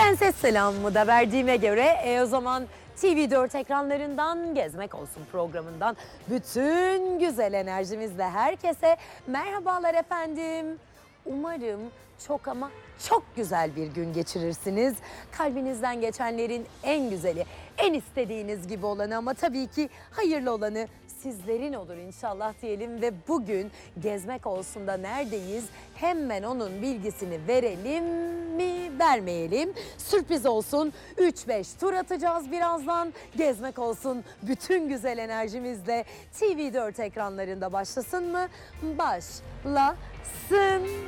Prenses selamımı da verdiğime göre o zaman TV4 ekranlarından Gezmek Olsun programından bütün güzel enerjimizle herkese merhabalar efendim. Umarım çok ama çok güzel bir gün geçirirsiniz. Kalbinizden geçenlerin en güzeli, en istediğiniz gibi olanı ama tabii ki hayırlı olanı sizlerin olur inşallah diyelim ve bugün Gezmek Olsun da neredeyiz? Hemen onun bilgisini verelim mi, vermeyelim? Sürpriz olsun. 3-5 tur atacağız birazdan. Gezmek Olsun bütün güzel enerjimizle TV4 ekranlarında başlasın mı? Başlasın.